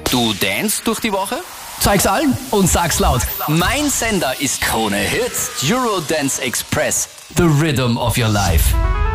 Du danst durch die Woche? Zeig's allen und sag's laut. Mein Sender ist Krone Hits, Eurodance Express. The Rhythm of Your Life.